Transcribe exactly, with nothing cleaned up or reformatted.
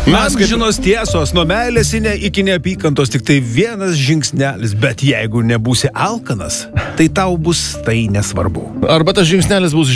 Amžinos tiesos, nuo meilės iki neapykantos tik tai vienas žingsnelis, bet jeigu nebūsi alkanas, tai tau bus tai nesvarbu. Arba tas žingsnelis bus